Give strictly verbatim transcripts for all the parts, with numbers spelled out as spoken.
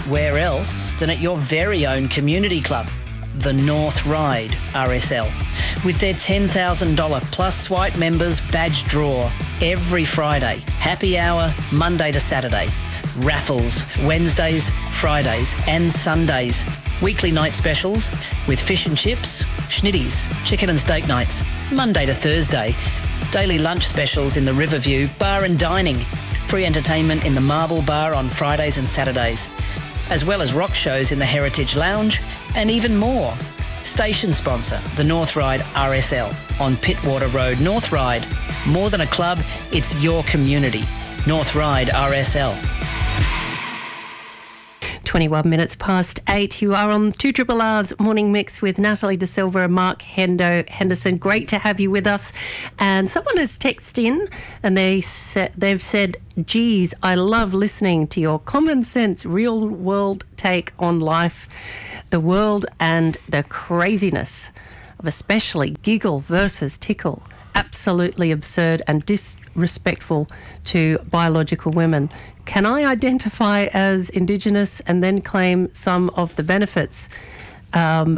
Where else than at your very own community club, the North Ryde R S L. With their ten thousand dollars plus Swipe members badge draw every Friday, happy hour Monday to Saturday, raffles Wednesdays, Fridays and Sundays, weekly night specials with fish and chips, schnitties, chicken and steak nights, Monday to Thursday, daily lunch specials in the Riverview Bar and Dining, free entertainment in the Marble Bar on Fridays and Saturdays, as well as rock shows in the Heritage Lounge and even more. Station sponsor, the North Ryde R S L on Pittwater Road, North Ryde. More than a club, it's your community. North Ryde R S L. twenty-one minutes past eight. You are on two Triple R's Morning Mix with Natalie De Silva and Mark Hendo Henderson. Great to have you with us. And someone has texted in and they sa- they've said, geez, I love listening to your common sense, real world take on life, the world and the craziness of especially giggle versus tickle. Absolutely absurd and disrespectful to biological women. Can I identify as Indigenous and then claim some of the benefits? Um,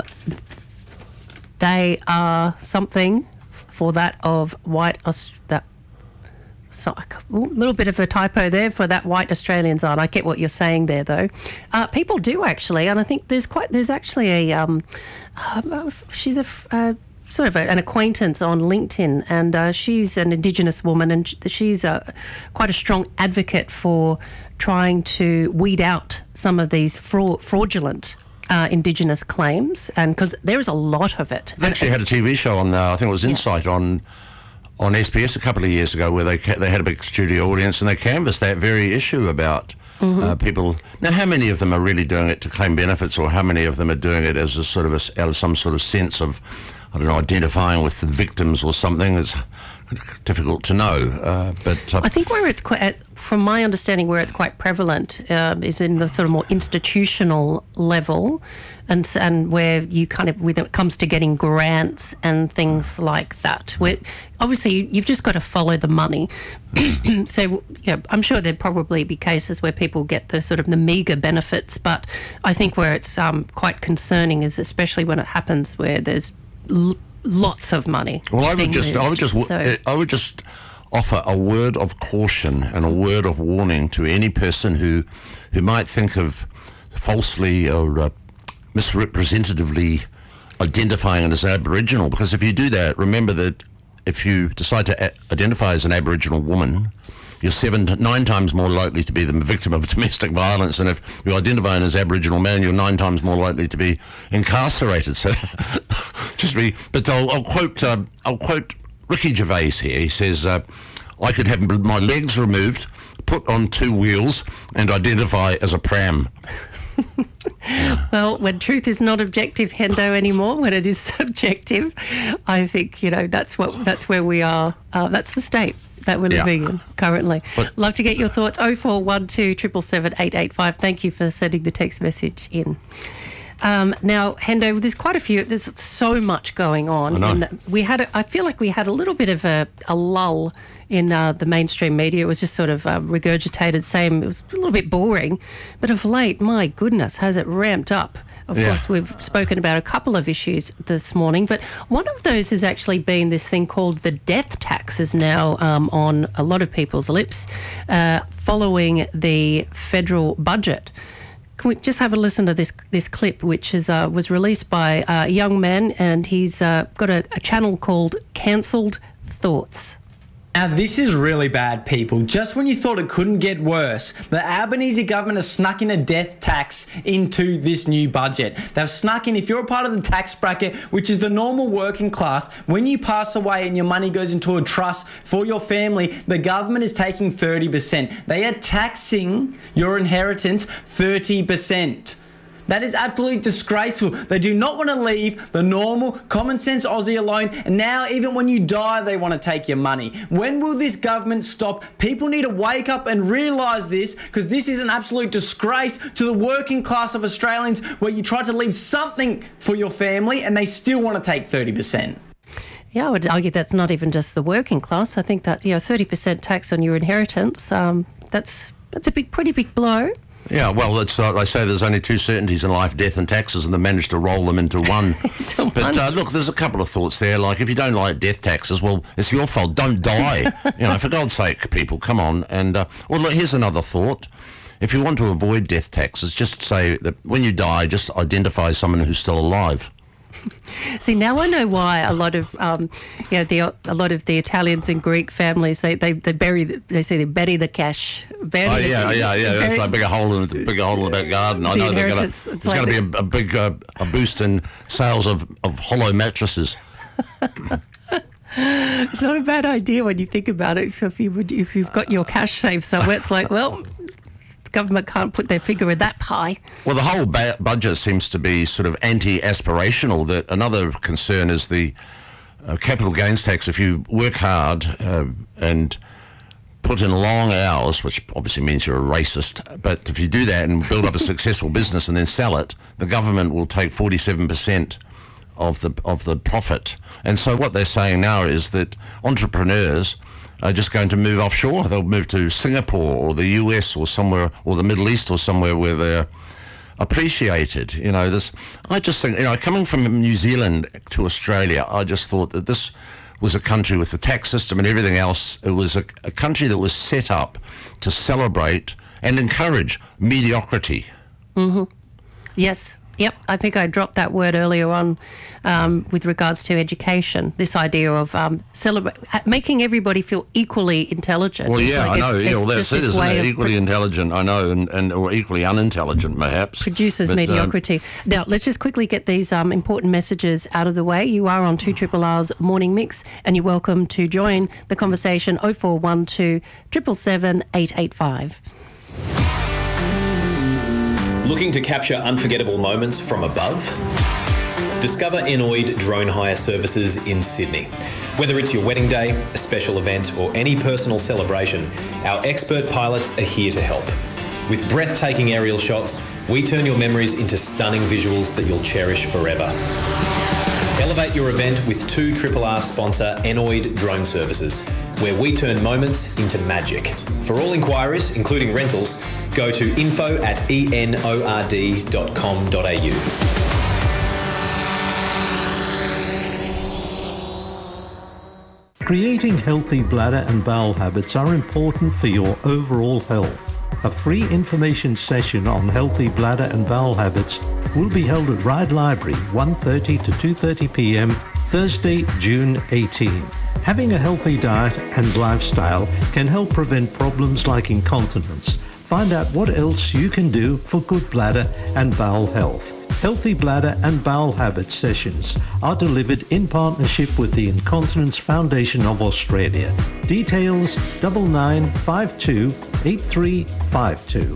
they are something for that of white Aust- that. So, a little bit of a typo there for that white Australians aren't. I get what you're saying there, though. Uh, people do actually, and I think there's quite there's actually a um, uh, she's a. Uh, sort of a, an acquaintance on LinkedIn, and uh, she's an Indigenous woman, and sh- she's a, quite a strong advocate for trying to weed out some of these fra- fraudulent uh, Indigenous claims, and because there's a lot of it. They actually had a T V show on, uh, I think it was Insight, yeah. on on S B S a couple of years ago, where they ca- they had a big studio audience and they canvassed that very issue about mm-hmm. uh, people. Now, how many of them are really doing it to claim benefits, or how many of them are doing it as a sort of a, out of some sort of sense of, I don't know, identifying with the victims or something? Is difficult to know. Uh, but uh, I think where it's quite, from my understanding, where it's quite prevalent um, is in the sort of more institutional level, and and where you kind of, when it comes to getting grants and things like that, where obviously you've just got to follow the money. So yeah, I'm sure there'd probably be cases where people get the sort of the meagre benefits, but I think where it's um, quite concerning is especially when it happens where there's L- lots of money. Well, I would just, moved. I would just, so, I would just offer a word of caution and a word of warning to any person who, who might think of falsely or uh, misrepresentatively identifying as Aboriginal. Because if you do that, remember that if you decide to a- identify as an Aboriginal woman, you're seven, nine times more likely to be the victim of domestic violence, and if you identify as Aboriginal man, you're nine times more likely to be incarcerated. So, just be. But I'll, I'll quote. Uh, I'll quote Ricky Gervais here. He says, uh, "I could have my legs removed, put on two wheels, and identify as a pram." Well, when truth is not objective, Hendo, anymore, when it is subjective, I think, you know, that's what that's where we are. Uh, that's the state that we're living yeah. in currently. But, love to get your thoughts. oh four one two, seven seven seven, eight eight five. Thank you for sending the text message in. Um, now, Hendo, there's quite a few, there's so much going on. I know. And we had, a, I feel like we had a little bit of a, a lull in uh, the mainstream media. It was just sort of uh, regurgitated, same, it was a little bit boring. But of late, my goodness, has it ramped up. Of yeah. course, we've spoken about a couple of issues this morning, but one of those has actually been this thing called the death tax is now um, on a lot of people's lips uh, following the federal budget. Can we just have a listen to this this clip, which is uh, was released by a young man, and he's uh, got a, a channel called Cancelled Thoughts. Now, this is really bad, people. Just when you thought it couldn't get worse, the Albanese government has snuck in a death tax into this new budget. They've snuck in, if you're a part of the tax bracket, which is the normal working class, when you pass away and your money goes into a trust for your family, the government is taking thirty percent. They are taxing your inheritance thirty percent. That is absolutely disgraceful. They do not want to leave the normal, common sense Aussie alone. And now, even when you die, they want to take your money. When will this government stop? People need to wake up and realise this, because this is an absolute disgrace to the working class of Australians, where you try to leave something for your family and they still want to take thirty percent. Yeah, I would argue that's not even just the working class. I think that, you know, thirty percent tax on your inheritance, um, that's that's a big, pretty big blow. Yeah, well, it's uh, they say there's only two certainties in life, death and taxes, and they managed to roll them into one. into but one. Uh, look, there's a couple of thoughts there. Like, if you don't like death taxes, well, it's your fault. Don't die. You know, for God's sake, people, come on. And, uh, well, look, here's another thought. If you want to avoid death taxes, just say that when you die, just identify someone who's still alive. See, now I know why a lot of, um, you know, the, a lot of the Italians and Greek families, they, they, they bury, the, they say they bury the cash. Bury Oh the, yeah, yeah, yeah. That's like a bigger hole in the bigger hole in the back garden. I The know they're gonna, inheritance, it's there's like going to be a, a big uh, a boost in sales of, of hollow mattresses. It's not a bad idea when you think about it. If you would, if you've got your cash saved somewhere, it's like, well, the government can't put their finger in that pie. Well, the whole ba- budget seems to be sort of anti-aspirational. That another concern is the uh, capital gains tax. If you work hard uh, and put in long hours, which obviously means you're a racist, but if you do that and build up a successful business and then sell it, the government will take forty-seven percent of the of the profit. And so what they're saying now is that entrepreneurs are just going to move offshore. They'll move to Singapore or the U S or somewhere, or the Middle East or somewhere where they're appreciated. You know, this. I just think, you know, coming from New Zealand to Australia, I just thought that this was a country with the tax system and everything else. It was a, a country that was set up to celebrate and encourage mediocrity. Mm-hmm. Yes. Yep, I think I dropped that word earlier on um, with regards to education. This idea of um, celebrate, making everybody feel equally intelligent. Well, It's yeah, like I know. it's- Yeah, it's well, that's just it, this isn't way it? of Equally pro- intelligent, I know, and, and or equally unintelligent, perhaps. produces But, um, mediocrity. Now, let's just quickly get these um, important messages out of the way. You are on two Triple R's Morning Mix, and you're welcome to join the conversation. oh four one two, seven seven seven, eight eight five. Looking to capture unforgettable moments from above? Discover Enoid Drone Hire Services in Sydney. Whether it's your wedding day, a special event, or any personal celebration, our expert pilots are here to help. With breathtaking aerial shots, we turn your memories into stunning visuals that you'll cherish forever. Elevate your event with two Triple R sponsor Enoid Drone Services, where we turn moments into magic. For all inquiries, including rentals, go to info at enord dot com dot a u. Creating healthy bladder and bowel habits are important for your overall health. A free information session on healthy bladder and bowel habits will be held at Ryde Library, one thirty to two thirty p m, Thursday, June eighteenth. Having a healthy diet and lifestyle can help prevent problems like incontinence. Find out what else you can do for good bladder and bowel health. Healthy bladder and bowel habits sessions are delivered in partnership with the Incontinence Foundation of Australia. Details double nine five two eight three five two.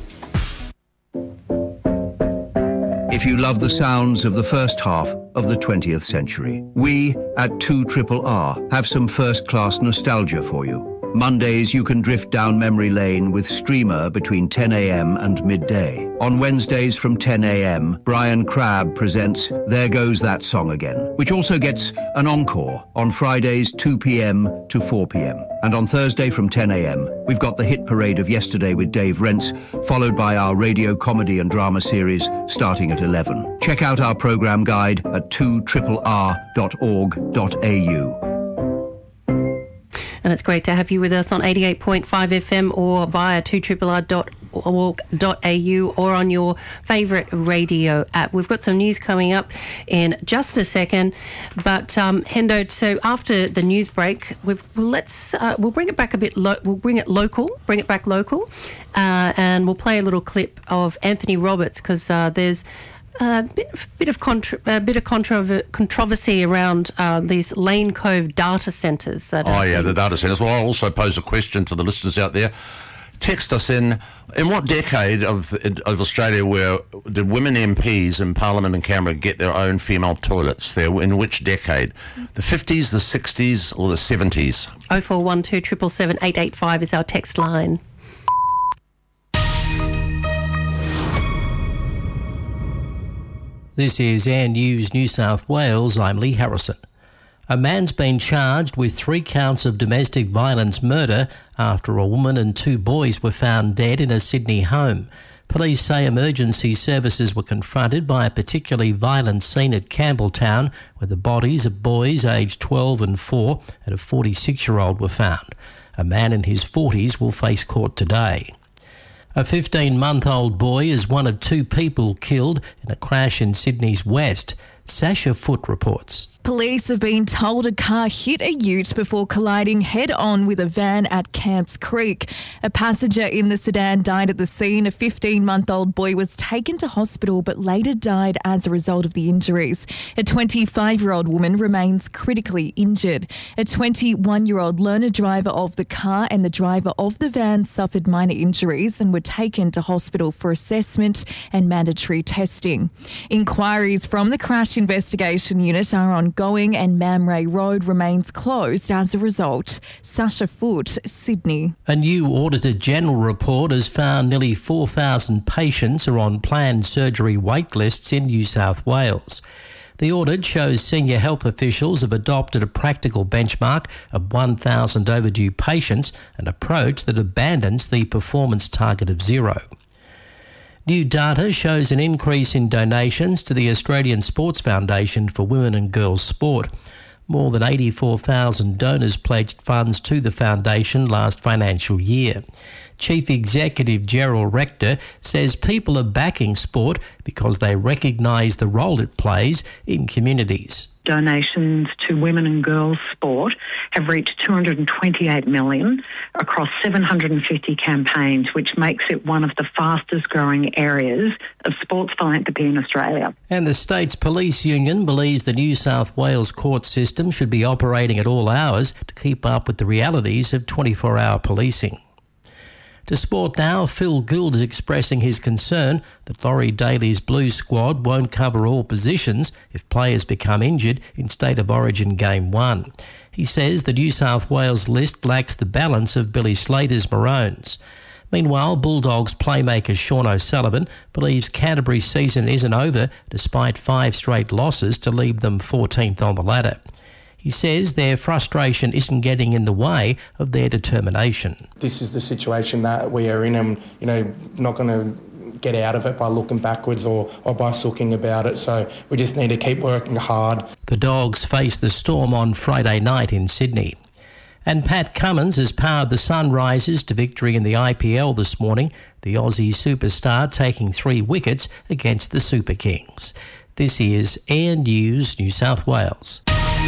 If you love the sounds of the first half of the twentieth century, we at two Triple R have some first-class nostalgia for you. Mondays, you can drift down memory lane with Streamer between ten a m and midday. On Wednesdays from ten a m, Brian Crabb presents There Goes That Song Again, which also gets an encore on Fridays two p m to four p m. And on Thursday from ten a m, we've got the hit parade of Yesterday with Dave Rents, followed by our radio comedy and drama series starting at eleven. Check out our programme guide at two R R dot org dot a u. And it's great to have you with us on eighty-eight point five F M or via two R R dot org dot a u or on your favourite radio app. We've got some news coming up in just a second, but um, Hendo, so after the news break, we've let's uh, we'll bring it back a bit. Lo- we'll bring it local, bring it back local, uh, and we'll play a little clip of Anthony Roberts because uh, there's. A bit, bit of contra- a bit of controver- controversy around uh, these Lane Cove data centres. That Oh, yeah, the data centres. Well, I'll also pose a question to the listeners out there. Text us in, in what decade of of Australia where did women M Ps in Parliament and Canberra get their own female toilets? There, in which decade? The fifties, the sixties or the seventies? oh four one two, seven seven seven, eight eight five is our text line. This is Air News New South Wales. I'm Lee Harrison. A man's been charged with three counts of domestic violence murder after a woman and two boys were found dead in a Sydney home. Police say emergency services were confronted by a particularly violent scene at Campbelltown, where the bodies of boys aged twelve and four and a forty-six-year-old were found. A man in his forties will face court today. A fifteen-month-old boy is one of two people killed in a crash in Sydney's west. Sasha Foote reports. Police have been told a car hit a ute before colliding head-on with a van at Camps Creek. A passenger in the sedan died at the scene. A fifteen-month-old boy was taken to hospital but later died as a result of the injuries. A twenty-five-year-old woman remains critically injured. A twenty-one-year-old learner driver of the car and the driver of the van suffered minor injuries and were taken to hospital for assessment and mandatory testing. Inquiries from the Crash Investigation Unit are on Going and Mamray Road remains closed as a result. Sasha Foote, Sydney. A new Auditor General report has found nearly four thousand patients are on planned surgery wait lists in New South Wales. The audit shows senior health officials have adopted a practical benchmark of one thousand overdue patients, an approach that abandons the performance target of zero. New data shows an increase in donations to the Australian Sports Foundation for Women and Girls Sport. More than eighty-four thousand donors pledged funds to the foundation last financial year. Chief Executive Gerald Rector says people are backing sport because they recognise the role it plays in communities. Donations to women and girls sport have reached two hundred twenty-eight million across seven hundred fifty campaigns, which makes it one of the fastest growing areas of sports philanthropy in Australia. And the state's police union believes the New South Wales court system should be operating at all hours to keep up with the realities of twenty-four hour policing. To sport now, Phil Gould is expressing his concern that Laurie Daly's Blues squad won't cover all positions if players become injured in State of Origin Game one. He says the New South Wales list lacks the balance of Billy Slater's Maroons. Meanwhile, Bulldogs playmaker Sean O'Sullivan believes Canterbury's season isn't over despite five straight losses to leave them fourteenth on the ladder. He says their frustration isn't getting in the way of their determination. This is the situation that we are in, and, you know, not going to get out of it by looking backwards or, or by sulking about it. So we just need to keep working hard. The Dogs face the Storm on Friday night in Sydney. And Pat Cummins has powered the Sunrisers to victory in the I P L this morning, the Aussie superstar taking three wickets against the Super Kings. This is Air News New South Wales.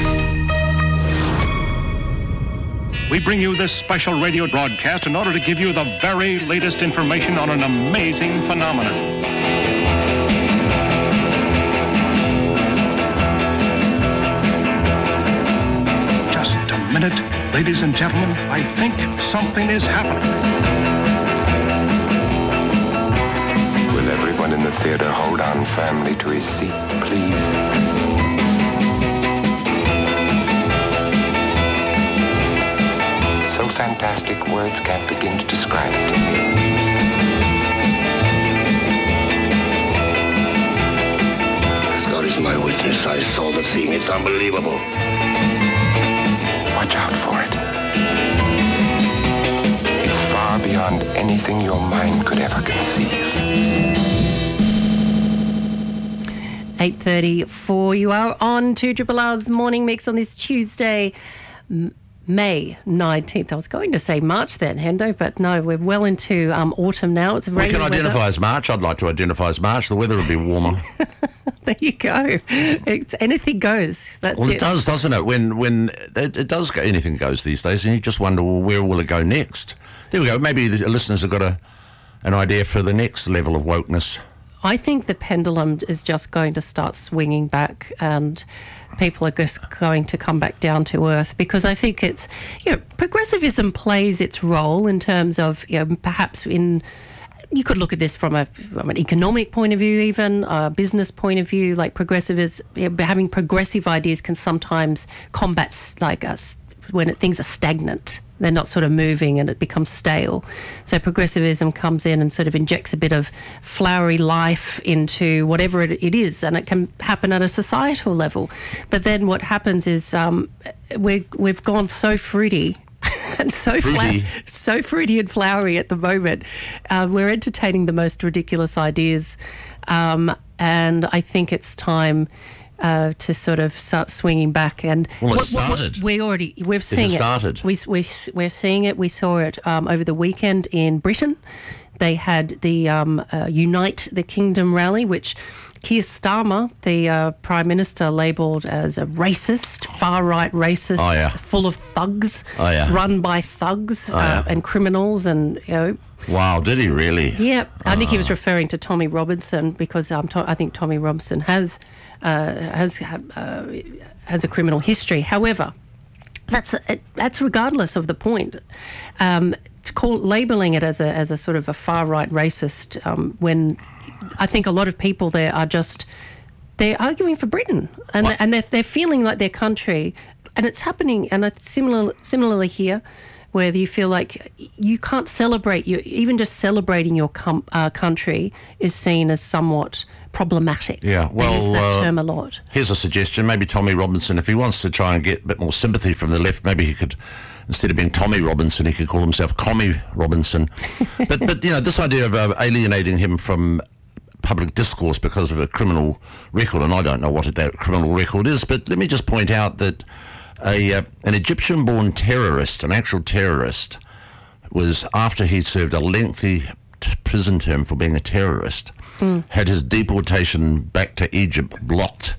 We bring you this special radio broadcast in order to give you the very latest information on an amazing phenomenon. Just a minute, ladies and gentlemen. I think something is happening. Will everyone in the theater hold on firmly to his seat, please? So fantastic words can't begin to describe it. As God is my witness, I saw the thing. It's unbelievable. Watch out for it. It's far beyond anything your mind could ever conceive. eight thirty-four, you are on two Triple R's Morning Mix on this Tuesday, May nineteenth. I was going to say March then, Hendo, but no, we're well into um, autumn now. It's we can identify weather. as March. I'd like to identify as March. The weather will be warmer. There you go. It's, anything goes. That's well, it. it does, doesn't it? When when it, it does go, anything goes these days, and you just wonder, well, where will it go next? There we go. Maybe the listeners have got a an idea for the next level of wokeness. I think the pendulum is just going to start swinging back, and people are just going to come back down to earth, because I think it's, you know, progressivism plays its role in terms of, you know, perhaps in, you could look at this from a from an economic point of view, even a business point of view. Like progressivists, you know, having progressive ideas can sometimes combat like us when it, things are stagnant. They're not sort of moving and it becomes stale. So progressivism comes in and sort of injects a bit of flowery life into whatever it, it is, and it can happen at a societal level. But then what happens is um, we we've gone so fruity and so Fruity. fla- so fruity and flowery at the moment. Uh, we're entertaining the most ridiculous ideas, um, and I think it's time uh, to sort of start swinging back. And Well, it what- what- what- started. we already we've It seen has it. started. We, we we're seeing it. We saw it um, over the weekend in Britain. They had the um, uh, Unite the Kingdom rally, which Keir Starmer, the uh, Prime Minister, labelled as a racist, far-right racist, Oh, yeah. full of thugs, Oh, yeah. run by thugs Oh, uh, yeah. and criminals, and you know, Wow, did he really? yeah. I think he Ah. was referring to Tommy Robinson because um, to- I think Tommy Robinson has uh, has uh, has a criminal history. However, that's that's regardless of the point. Um, call labelling it as a as a sort of a far right racist um, when I think a lot of people there are just they're arguing for Britain and What? and they're, they're feeling like their country, and it's happening. And it's similar similarly here, where you feel like you can't celebrate you even just celebrating your com- uh, country is seen as somewhat problematic. Yeah, They use well, that uh, term a lot. Here's a suggestion. Maybe Tommy Robinson, if he wants to try and get a bit more sympathy from the left, maybe he could, instead of being Tommy Robinson, he could call himself Commie Robinson. but, but you know, this idea of uh, alienating him from public discourse because of a criminal record, and I don't know what that criminal record is, but let me just point out that a uh, an Egyptian-born terrorist, an actual terrorist, was, after he served a lengthy t- prison term for being a terrorist, Mm. had his deportation back to Egypt blocked